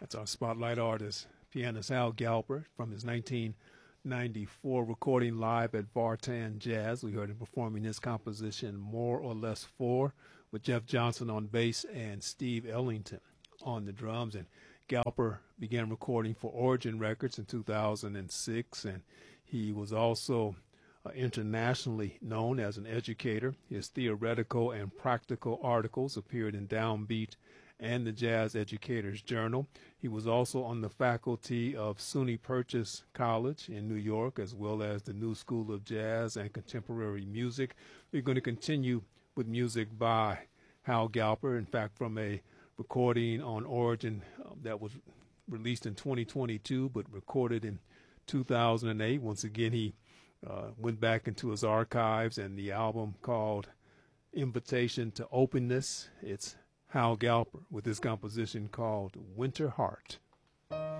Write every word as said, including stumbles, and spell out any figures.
That's our spotlight artist, pianist Hal Galper, from his nineteen ninety-four recording live at Vartan Jazz. We heard him performing his composition More or Less four with Jeff Johnson on bass and Steve Ellington on the drums. And Galper began recording for Origin Records in two thousand six, and he was also uh, internationally known as an educator. His theoretical and practical articles appeared in Downbeat and the Jazz Educator's Journal. He was also on the faculty of SUNY Purchase College in New York, as well as the New School of Jazz and Contemporary Music. We're going to continue with music by Hal Galper, in fact, from a recording on Origin uh, that was released in twenty twenty-two, but recorded in two thousand eight. Once again, he uh, went back into his archives, and the album called Invitation to Openness. It's Hal Galper with his composition called Winter Heart.